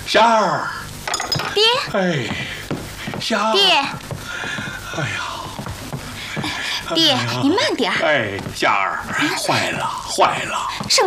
霞儿， 爹， 哎，霞儿， 爹， 哎呀， 爹，你慢点儿。 哎，霞儿，坏了，坏了！